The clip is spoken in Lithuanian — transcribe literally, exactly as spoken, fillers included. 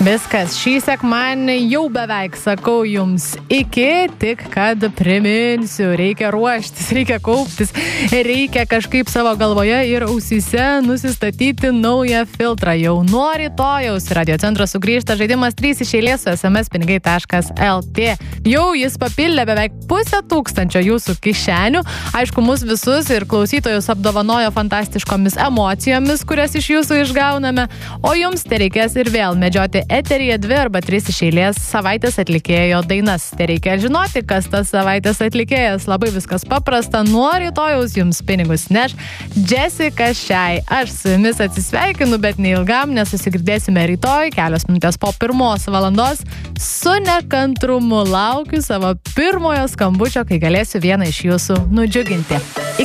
Viskas, šį sekmadienį jau beveik sakau jums iki, tik kad priminsiu, reikia ruoštis, reikia kauptis, reikia kažkaip savo galvoje ir ausyse nusistatyti naują filtrą. Jau nuo rytojaus Radio Centras sugrįžta žaidimas trys iš eilės su smspinigai taškas lt. Jau jis papildė beveik pusę tūkstančio jūsų kišenių. Aišku, mus visus ir klausytojus apdovanojo fantastiškomis emocijomis, kurias iš jūsų išgauname, o jums tai reikės ir vėl medžioti eteryje dvi arba tris iš eilės savaitės atlikėjo dainas. Tai reikia žinoti, kas tas savaitės atlikėjas. Labai viskas paprasta. Nuo rytojaus jums pinigus neš Jessica Shy. Aš su jumis atsisveikinu, bet neilgam, nes susigirdėsime rytoj, kelios minutės po pirmos valandos. Su nekantrumu laukiu savo pirmojo skambučio, kai galėsiu vieną iš jūsų nudžiuginti.